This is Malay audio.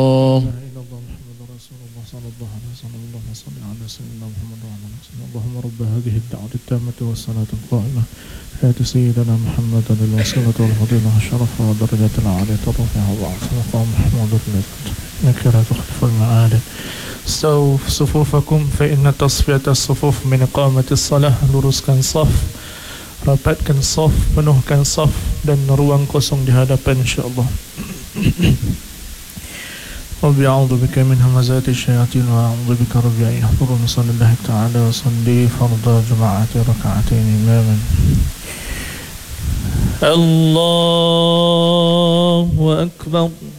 اللهم رب هذه الدعوة التامة والصلاة القائمة آت سيدنا محمد الوسيلة والفضيلة الشرف والدرجة العالية الرفيعة وبعث مقام محمود نكرة تخلف المعالي. استووا صفوفكم فإن تصفية الصفوف من إقامة الصلاة. Luruskan saf, rapatkan saf, penuhkan saf dan ruang kosong di hadapan insyaAllah. Rabbi a'udhu bika min hamazati syayatin wa a'udhu bika rabbi an yahdurun. Sallallahu ta'ala wa salli farda juma'ati raka'atain imaman. Allahu Akbar.